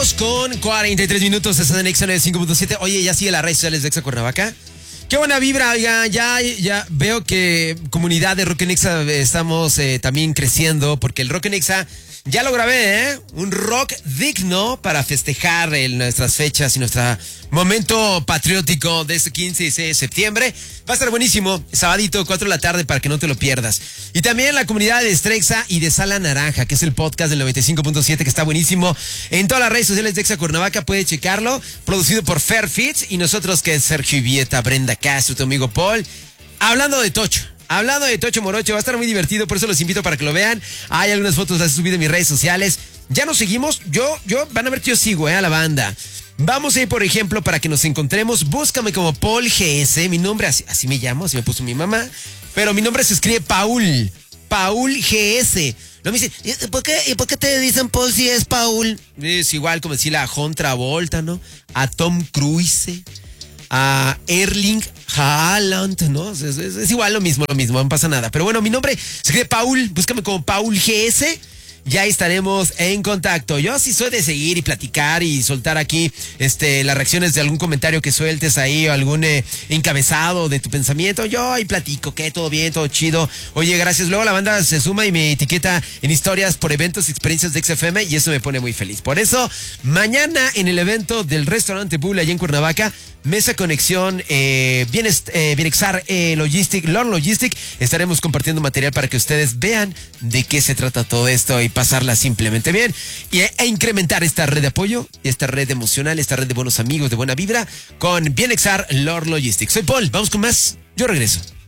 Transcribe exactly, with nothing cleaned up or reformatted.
dos con cuarenta y tres minutos, estás en Exa noventa y cinco punto siete. Oye, ya sigue las redes sociales de Exa Cuernavaca. Qué buena vibra, oigan, ya, ya veo que comunidad de Rock en Exa estamos eh, también creciendo, porque el Rock en Exa ya lo grabé, ¿eh? Un rock digno para festejar el, nuestras fechas y nuestro momento patriótico de este quince y dieciséis de septiembre. Va a estar buenísimo, sabadito, cuatro de la tarde, para que no te lo pierdas. Y también la comunidad de Strexa y de Sala Naranja, que es el podcast del noventa y cinco punto siete, que está buenísimo. En todas las redes sociales de Exa Cuernavaca, puede checarlo. Producido por Fair Fits y nosotros, que es Sergio Vieta, Brenda Castro, tu amigo Paul. Hablando de Tocho. Hablando de Tocho Morocho, va a estar muy divertido, por eso los invito para que lo vean. Hay algunas fotos, las he subido en mis redes sociales. Ya nos seguimos, yo, yo, van a ver que yo sigo, eh, a la banda. Vamos a ir, por ejemplo, para que nos encontremos, búscame como Paul G S, mi nombre, así, así me llamo, así me puso mi mamá, pero mi nombre se escribe Paul, Paul G S. No me dice, ¿y por qué, ¿y por qué te dicen Paul si es Paul? Es igual como decirle a John Travolta, ¿no? A Tom Cruise, a Erling Haaland, ¿no? Es, es, es igual, lo mismo, lo mismo, no pasa nada. Pero bueno, mi nombre se escribe Paul, búscame como Paul G S. Ya estaremos en contacto. Yo sí soy de seguir y platicar y soltar aquí este las reacciones de algún comentario que sueltes ahí o algún eh, encabezado de tu pensamiento. Yo ahí platico, que todo bien, todo chido. Oye, gracias. Luego la banda se suma y me etiqueta en historias por eventos y experiencias de X F M y eso me pone muy feliz. Por eso, mañana en el evento del restaurante Bull allá en Cuernavaca, Mesa Conexión, eh, Bienes, eh, Bienexar eh, Logistic, Lord Logistic, estaremos compartiendo material para que ustedes vean de qué se trata todo esto y pasarla simplemente bien y, e incrementar esta red de apoyo, esta red emocional, esta red de buenos amigos, de buena vibra con Bienexar Lord Logistic. Soy Paul, vamos con más, yo regreso.